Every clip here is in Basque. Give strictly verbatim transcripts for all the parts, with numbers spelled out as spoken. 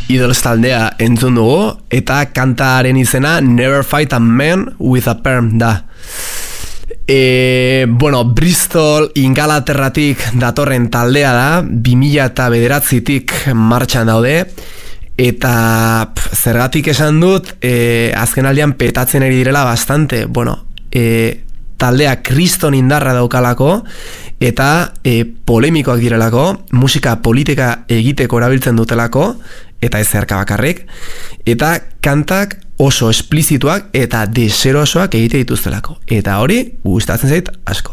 Idols taldea entzun dugu, eta kantaren izena Never Fight a Man with a Perm da. E, bueno, Bristol Ingalaterratik datorren taldea da, bi mila bederatzitik martxan daude, eta pff, zergatik esan dut, e, azken aldean petatzen ari direla bastante, bueno, e, taldea kriston indarra daukalako, eta e, polemikoak direlako, musika politika egiteko erabiltzen dutelako, eta ez zerka bakarrik, eta kantak oso esplizituak eta deserosoak egite dituztelako. Eta hori, gustatzen zait asko.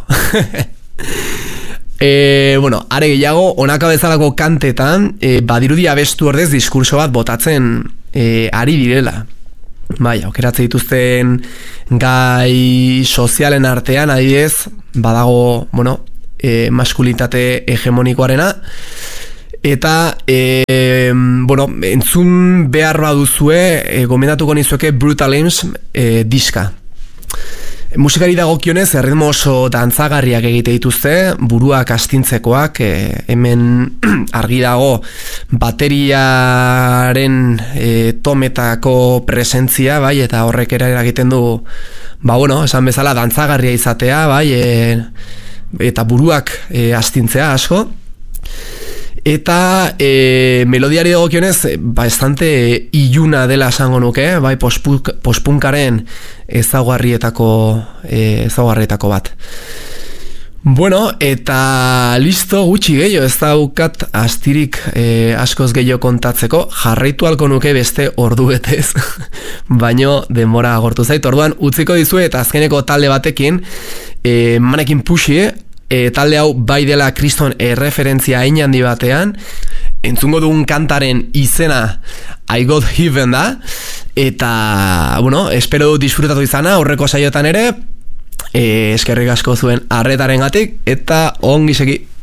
e, bueno, are gehiago, honaka bezalako kantetan, e, badirudi abestu ordez diskurso bat botatzen e, ari direla. Bai, aukeratze dituzten gai sozialen artean, adibidez, badago, bueno, e, maskulitate hegemonikoarena, eta e, bueno, entzun behar baduzue, e, gomendatuko nizueke Brutal Aims e, diska. Musikari dagokionez erritmo oso dantzagarriak egite dituzte, buruak astintzekoak, e, hemen argi dago bateriaren e, tometako presentzia, bai, eta horrek ere egiten du, ba bueno, esan bezala dantzagarria izatea, bai, e, eta buruak e, astintzea asko. Eta e, melodiari dagokionez bastante iluna dela esango nuke, bai, pospunkaren ezaugarrietako e, ezaugarrietako bat. Bueno, eta listo, gutxi gehiago, ez daukat astirik e, askoz gehiago kontatzeko, jarraitu halko nuke beste ordu betez, baino denbora agortu zait. Orduan utziko dizue eta azkeneko talde batekin, e, Mannequin Pussy, E, talde hau bai dela kriston erreferentzia hain handi batean, entzungo dugun kantaren izena I Got Heaven da, eta, bueno, espero dut disfrutatu izana, aurreko saiotan ere, e, eskerrik asko zuen arretarengatik, eta ongi segi.